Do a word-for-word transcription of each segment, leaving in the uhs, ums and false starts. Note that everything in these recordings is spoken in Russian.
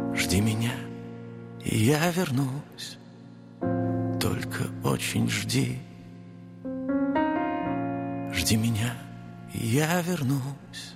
жди меня, и я вернусь. Только очень жди. Жди меня, и я вернусь.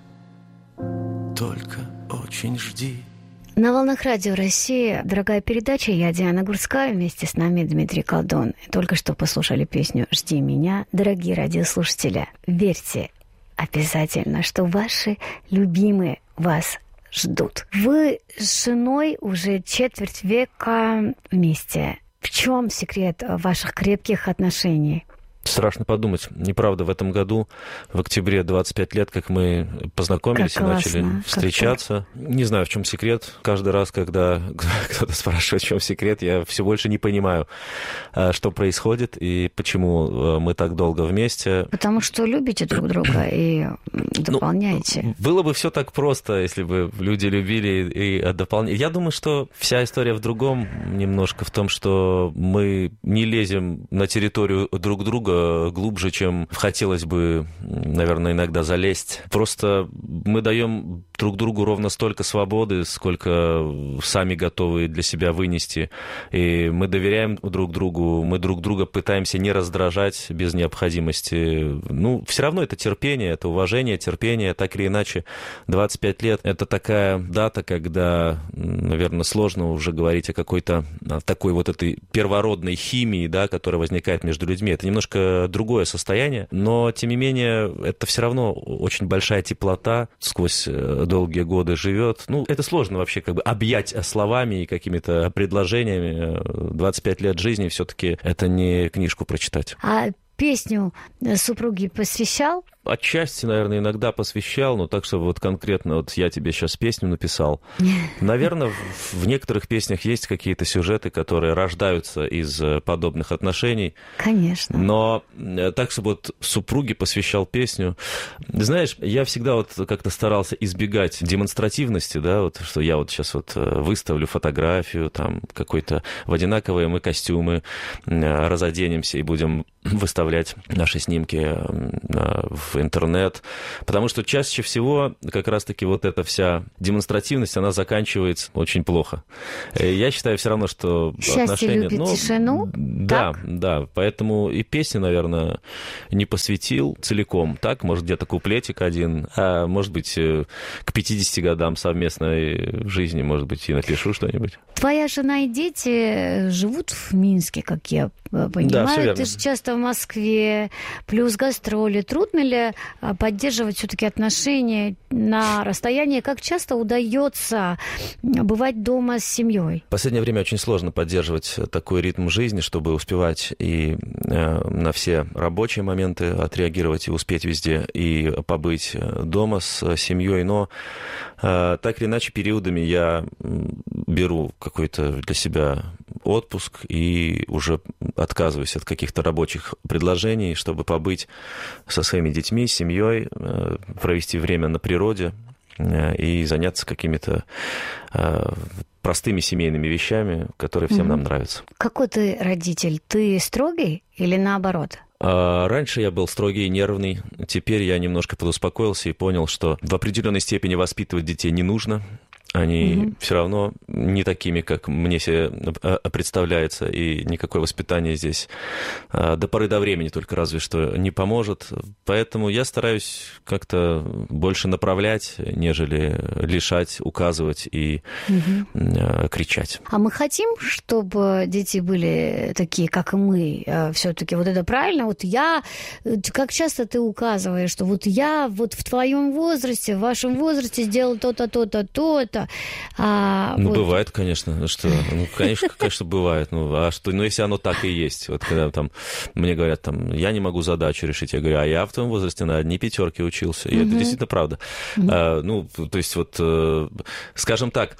Только очень жди. На волнах Радио России дорогая передача. Я Диана Гурская, вместе с нами Дмитрий Колдун. Только что послушали песню «Жди меня». Дорогие радиослушатели, верьте обязательно, что ваши любимые вас ждут. Вы с женой уже четверть века вместе. В чем секрет ваших крепких отношений? Страшно подумать. Неправда, в этом году, в октябре, двадцать пять лет, как мы познакомились как и классно, начали встречаться. Не знаю, в чем секрет. Каждый раз, когда кто-то спрашивает, в чем секрет, я все больше не понимаю, что происходит и почему мы так долго вместе. Потому что любите друг друга и дополняете. Ну, было бы все так просто, если бы люди любили и дополняли. Я думаю, что вся история в другом немножко, в том, что мы не лезем на территорию друг друга глубже, чем хотелось бы, наверное, иногда залезть. Просто мы даем друг другу ровно столько свободы, сколько сами готовы для себя вынести. И мы доверяем друг другу, мы друг друга пытаемся не раздражать без необходимости. Ну, все равно это терпение, это уважение, терпение. Так или иначе, двадцать пять лет – это такая дата, когда, наверное, сложно уже говорить о какой-то такой вот этой первородной химии, да, которая возникает между людьми. Это немножко другое состояние, но, тем не менее, это все равно очень большая теплота сквозь долгие годы живет. Ну, это сложно вообще как бы объять словами и какими-то предложениями. двадцать пять лет жизни все-таки это не книжку прочитать. А песню супруги посвящал? Отчасти, наверное, иногда посвящал, но так, чтобы вот конкретно вот я тебе сейчас песню написал. Наверное, в, в некоторых песнях есть какие-то сюжеты, которые рождаются из подобных отношений. Конечно. Но так, чтобы вот супруге посвящал песню. Знаешь, я всегда вот как-то старался избегать демонстративности, да, вот что я вот сейчас вот выставлю фотографию, там какой-то в одинаковые мы костюмы разоденемся и будем выставлять наши снимки в интернет, потому что чаще всего как раз-таки вот эта вся демонстративность, она заканчивается очень плохо. Я считаю все равно, что счастье отношения... любит ну, тишину? Да, так? да, поэтому и песни, наверное, не посвятил целиком, так, может, где-то куплетик один, а может быть, к пятидесяти годам совместной жизни, может быть, и напишу что-нибудь. Твоя жена и дети живут в Минске, как я понимаю. Да, все верно. Ты же часто в Москве, плюс гастроли. Трудно ли поддерживать все-таки отношения на расстоянии? Как часто удается бывать дома с семьей? В последнее время очень сложно поддерживать такой ритм жизни, чтобы успевать и на все рабочие моменты отреагировать и успеть везде, и побыть дома с семьей. Но так или иначе периодами я беру какой-то для себя отпуск и уже отказываюсь от каких-то рабочих предложений, чтобы побыть со своими детьми, с семьей, провести время на природе и заняться какими-то простыми семейными вещами, которые всем mm-hmm. нам нравятся. Какой ты родитель? Ты строгий или наоборот? Раньше я был строгий и нервный. Теперь я немножко подуспокоился и понял, что в определенной степени воспитывать детей не нужно. Они mm-hmm. все равно не такими, как мне себе представляется, и никакое воспитание здесь до поры до времени только разве что не поможет. Поэтому я стараюсь как-то больше направлять, нежели лишать, указывать и mm-hmm. кричать. А мы хотим, чтобы дети были такие, как и мы, все-таки вот это правильно? Вот я, как часто ты указываешь, что вот я вот в твоем возрасте, в вашем возрасте сделал то-то, то-то, то-то. А, ну, вот. Бывает, конечно, что, ну, конечно, конечно, бывает. Ну, а что, ну, если оно так и есть. Вот когда там мне говорят, там, я не могу задачу решить, я говорю, а я в твоем возрасте на одни пятерки учился. И mm-hmm. это действительно правда. Mm-hmm. А, ну, то есть вот, скажем так,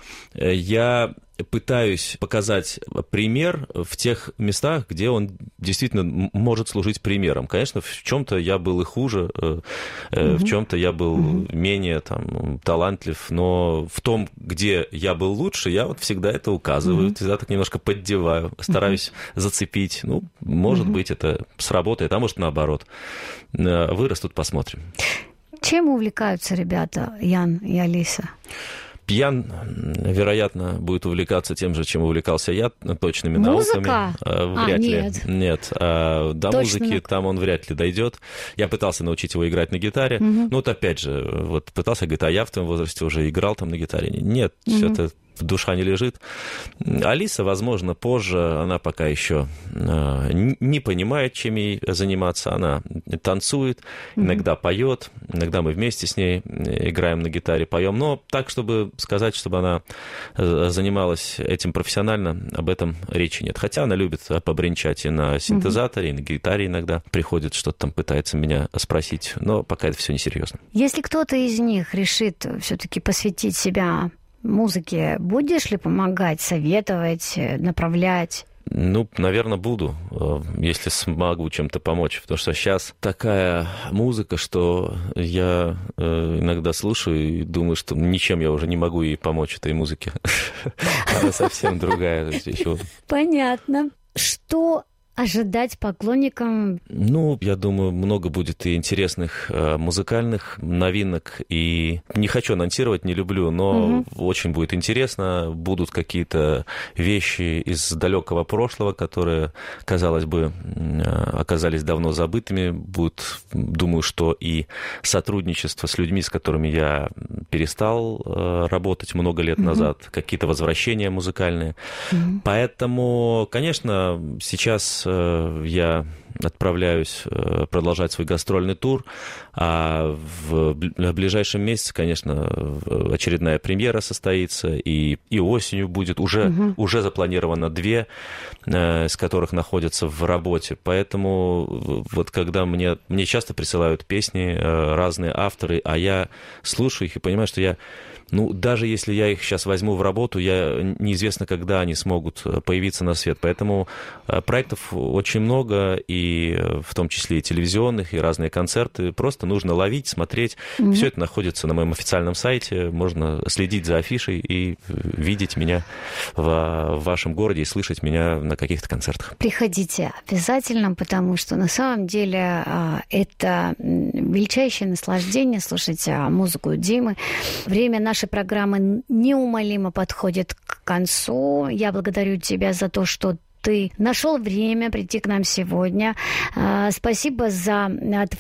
я пытаюсь показать пример в тех местах, где он действительно может служить примером. Конечно, в чем-то я был и хуже, mm-hmm. в чем-то я был mm-hmm. менее там, талантлив, но в том, где я был лучше, я вот всегда это указываю, mm-hmm. всегда так немножко поддеваю, стараюсь mm-hmm. зацепить. Ну, может mm-hmm. быть, это сработает, а может, наоборот. Вырастут, посмотрим. Чем увлекаются ребята, Ян и Алиса? Пьян, вероятно, будет увлекаться тем же, чем увлекался я, точными Музыка? науками. Вряд а, ли. Нет. Нет. А, до Точно. музыки там он вряд ли дойдет. Я пытался научить его играть на гитаре. Угу. Ну, вот опять же, вот пытался, говорит, а я в том возрасте уже играл там на гитаре. Нет, угу. что-то душа не лежит. Алиса, возможно, позже, она пока еще не понимает, чем ей заниматься. Она танцует, иногда mm-hmm. поет, иногда мы вместе с ней играем на гитаре, поем. Но так, чтобы сказать, чтобы она занималась этим профессионально, об этом речи нет. Хотя она любит побренчать и на синтезаторе, mm-hmm. и на гитаре иногда приходит, что-то там пытается меня спросить. Но пока это все несерьезно. Если кто-то из них решит все-таки посвятить себя музыке, будешь ли помогать, советовать, направлять? Ну, наверное, буду, если смогу чем-то помочь. Потому что сейчас такая музыка, что я иногда слушаю и думаю, что ничем я уже не могу ей помочь, этой музыке. Она совсем другая. Понятно. Что ожидать поклонникам? Ну, я думаю, много будет и интересных э, музыкальных новинок. И не хочу анонсировать, не люблю, но угу. очень будет интересно. Будут какие-то вещи из далекого прошлого, которые, казалось бы, э, оказались давно забытыми. Будет, думаю, что и сотрудничество с людьми, с которыми я перестал э, работать много лет угу. назад, какие-то возвращения музыкальные. Угу. Поэтому, конечно, сейчас я отправляюсь продолжать свой гастрольный тур, а в ближайшем месяце, конечно, очередная премьера состоится, и, и осенью будет, уже, угу. уже запланировано две, из которых находятся в работе, поэтому вот когда мне, мне часто присылают песни разные авторы, а я слушаю их и понимаю, что я Ну, даже если я их сейчас возьму в работу, я неизвестно, когда они смогут появиться на свет. Поэтому проектов очень много, и в том числе и телевизионных, и разные концерты. Просто нужно ловить, смотреть. Mm-hmm. Все это находится на моем официальном сайте. Можно следить за афишей и видеть меня в вашем городе и слышать меня на каких-то концертах. Приходите обязательно, потому что на самом деле это величайшее наслаждение слушать музыку Димы. Время нашей программы неумолимо подходит к концу. Я благодарю тебя за то, что ты нашел время прийти к нам сегодня. Спасибо за